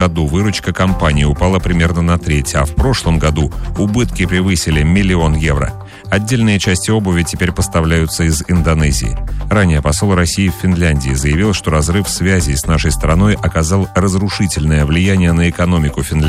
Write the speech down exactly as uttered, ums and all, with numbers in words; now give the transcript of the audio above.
году выручка компании упала примерно на треть, а в прошлом году убытки превысили миллион евро. Отдельные части обуви теперь поставляются из Индонезии. Ранее посол России в Финляндии заявил, что разрыв связей с нашей страной оказал разрушительное влияние на экономику Финляндии.